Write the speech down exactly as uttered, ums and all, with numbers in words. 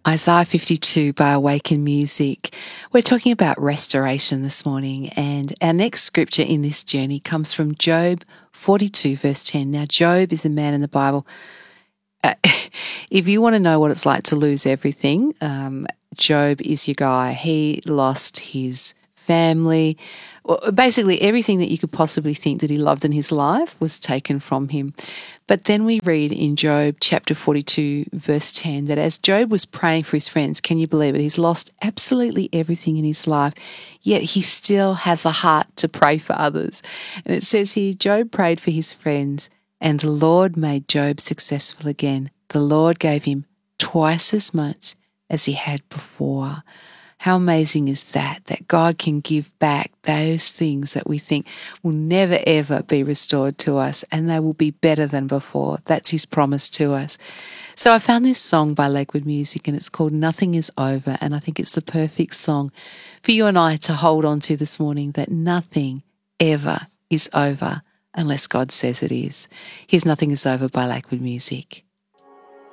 Isaiah fifty-two by Awaken Music. We're talking about restoration this morning, and our next scripture in this journey comes from Job forty-two, verse ten. Now, Job is a man in the Bible. Uh, if you want to know what it's like to lose everything, um, Job is your guy. He lost his family. Well, basically, everything that you could possibly think that he loved in his life was taken from him. But then we read in Job chapter forty-two, verse ten, that as Job was praying for his friends, can you believe it? He's lost absolutely everything in his life, yet he still has a heart to pray for others. And it says here, Job prayed for his friends, and the Lord made Job successful again. The Lord gave him twice as much as he had before. How amazing is that, that God can give back those things that we think will never, ever be restored to us, and they will be better than before. That's his promise to us. So I found this song by Lakewood Music, and it's called Nothing Is Over, and I think it's the perfect song for you and I to hold on to this morning, that nothing ever is over unless God says it is. Here's Nothing Is Over by Lakewood Music.